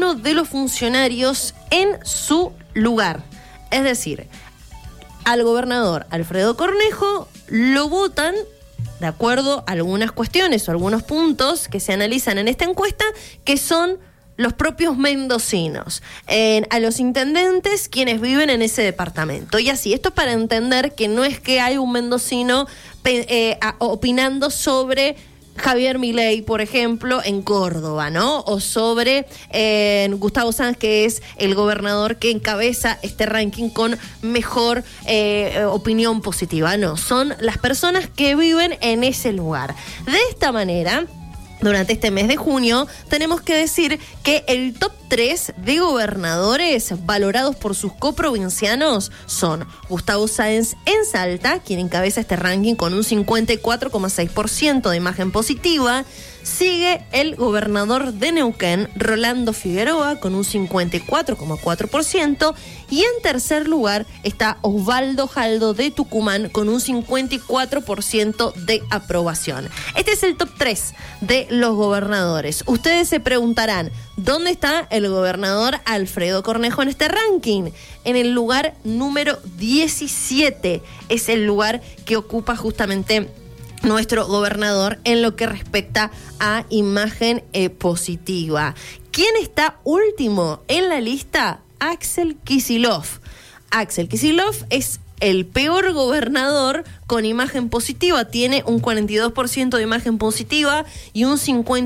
uno de los funcionarios en su lugar. Es decir, al gobernador Alfredo Cornejo lo votan de acuerdo a algunas cuestiones o algunos puntos que se analizan en esta encuesta, que son los propios mendocinos, a los intendentes quienes viven en ese departamento. Y así, esto para entender que no es que hay un mendocino opinando sobre Javier Milei, por ejemplo, en Córdoba, ¿no? O sobre Gustavo Sanz, que es el gobernador que encabeza este ranking con mejor opinión positiva. No, son las personas que viven en ese lugar. De esta manera, durante este mes de junio, tenemos que decir que el top 3 de gobernadores valorados por sus coprovincianos son Gustavo Sáenz en Salta, quien encabeza este ranking con un 54,6% de imagen positiva. Sigue el gobernador de Neuquén, Rolando Figueroa, con un 54,4%. Y en tercer lugar está Osvaldo Jaldo de Tucumán, con un 54% de aprobación. Este es el top 3 de los gobernadores. Ustedes se preguntarán, ¿dónde está el gobernador Alfredo Cornejo en este ranking? En el lugar número 17. Es el lugar que ocupa justamente nuestro gobernador en lo que respecta a imagen positiva. ¿Quién está último en la lista? Axel Kicillof. Axel Kicillof es el peor gobernador con imagen positiva. Tiene un 42% de imagen positiva y un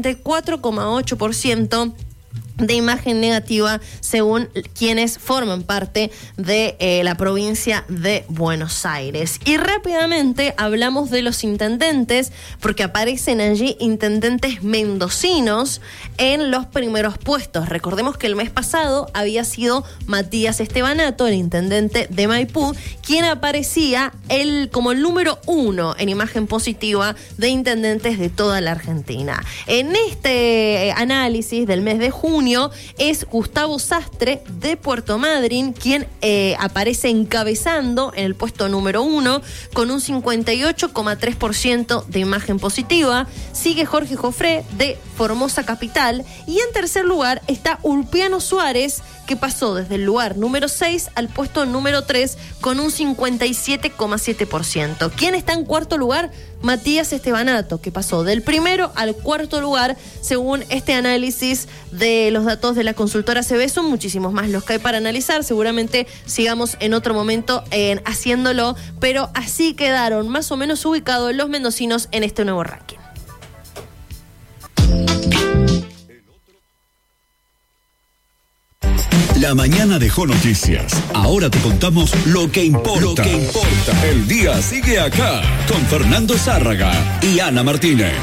54,8% de imagen negativa, según quienes forman parte de la provincia de Buenos Aires. Y rápidamente hablamos de los intendentes, porque aparecen allí intendentes mendocinos en los primeros puestos. Recordemos que el mes pasado había sido Matías Estebanato, el intendente de Maipú, quien aparecía como el número 1 en imagen positiva de intendentes de toda la Argentina. En este análisis del mes de junio es Gustavo Sastre de Puerto Madryn quien aparece encabezando en el puesto número 1 con un 58,3% de imagen positiva. Sigue Jorge Jofré de Formosa Capital y en tercer lugar está Ulpiano Suárez, que pasó desde el lugar número 6 al puesto número 3 con un 57,7%. ¿Quién está en cuarto lugar? Matías Estebanato, que pasó del primero al cuarto lugar, según este análisis de los datos de la consultora CB. Son muchísimos más los que hay para analizar, seguramente sigamos en otro momento haciéndolo, pero así quedaron más o menos ubicados los mendocinos en este nuevo ranking. La mañana dejó noticias. Ahora te contamos lo que importa. El día sigue acá con Fernando Zárraga y Ana Martínez.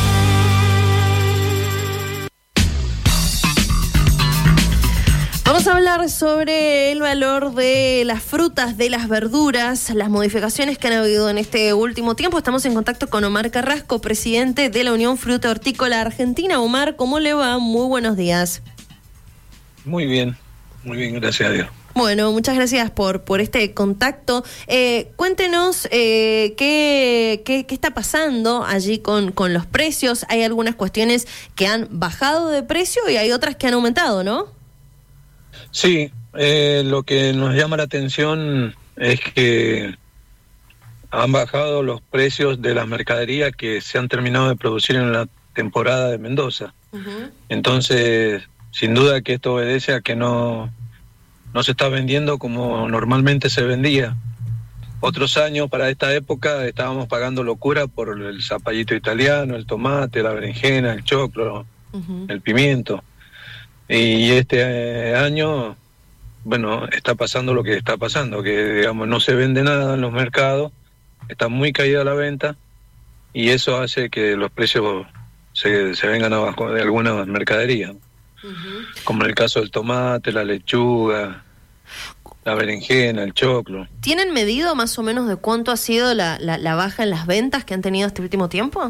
Vamos a hablar sobre el valor de las frutas, de las verduras, las modificaciones que han habido en este último tiempo. Estamos en contacto con Omar Carrasco, presidente de la Unión Fruta Hortícola Argentina. Omar, ¿cómo le va? Muy buenos días. Muy bien, gracias a Dios. Bueno, muchas gracias por este contacto. Cuéntenos qué está pasando allí con los precios. Hay algunas cuestiones que han bajado de precio y hay otras que han aumentado, ¿no? Sí, lo que nos llama la atención es que han bajado los precios de las mercaderías que se han terminado de producir en la temporada de Mendoza. Uh-huh. Entonces, sin duda que esto obedece a que no se está vendiendo como normalmente se vendía. Otros años para esta época estábamos pagando locura por el zapallito italiano, el tomate, la berenjena, el choclo, uh-huh, el pimiento. Y este año, bueno, está pasando lo que está pasando, que digamos no se vende nada en los mercados, está muy caída la venta y eso hace que los precios se vengan abajo de algunas mercaderías. Uh-huh. Como en el caso del tomate, la lechuga, la berenjena, el choclo. ¿Tienen medido más o menos de cuánto ha sido la baja en las ventas que han tenido este último tiempo?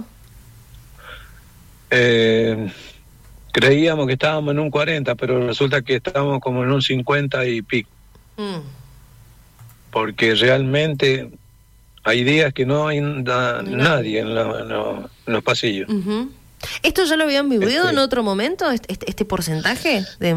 Creíamos que estábamos en un 40, pero resulta que estábamos como en un 50 y pico. Porque realmente hay días que no hay nadie en los pasillos. Uh-huh. ¿Esto ya lo habían vivido en otro momento, este porcentaje de